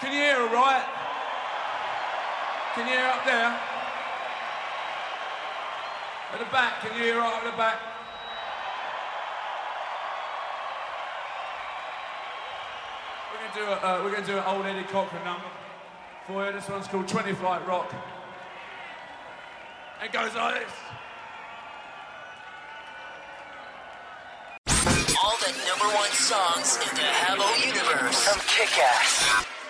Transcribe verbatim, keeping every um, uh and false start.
Can you hear all right? Can you hear up there? At the back, can you hear right at the back? We're gonna do a, uh, we're gonna do an old Eddie Cochran number for you. This one's called twenty Flight Rock. It goes like this. All the number one songs in the Habbo universe from Kick-Ass.